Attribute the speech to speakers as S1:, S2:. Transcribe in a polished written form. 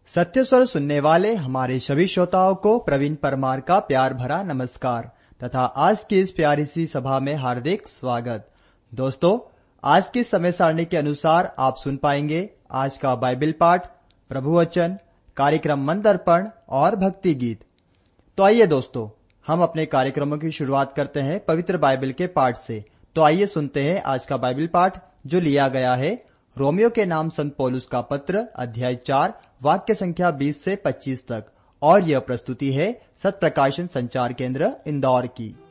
S1: सत्य स्वर सुनने वाले हमारे सभी श्रोताओं को प्रवीण परमार का प्यार भरा नमस्कार तथा आज की इस प्यारी सी सभा में हार्दिक स्वागत। दोस्तों, आज की समय सारणी के अनुसार आप सुन पाएंगे आज का बाइबल पाठ, प्रभु वचन, कार्यक्रम मन दर्पण और भक्ति गीत। तो आइए दोस्तों, हम अपने कार्यक्रमों की शुरुआत करते हैं पवित्र बाइबल के पाठ से। तो आइए सुनते हैं आज का बाइबल पाठ जो लिया गया है रोमियो के नाम संत पौलुस का पत्र, अध्याय 4, वाक्य संख्या 20 से 25 तक। और यह प्रस्तुति है सत्य प्रकाशन संचार केंद्र इंदौर की।